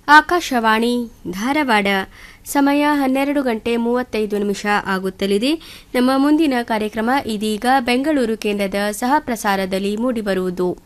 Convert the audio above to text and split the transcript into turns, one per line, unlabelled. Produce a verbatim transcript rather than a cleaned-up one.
ಆಕಾಶವಾಣಿ ಧಾರವಾಡ. ಸಮಯ ಹನ್ನೆರಡು ಗಂಟೆ ಮೂವತ್ತೈದು ನಿಮಿಷ ಆಗುತ್ತಲಿದೆ. ನಮ್ಮ ಮುಂದಿನ ಕಾರ್ಯಕ್ರಮ ಇದೀಗ ಬೆಂಗಳೂರು ಕೇಂದ್ರದ ಸಹ ಪ್ರಸಾರದಲ್ಲಿ ಮೂಡಿಬರುವುದು.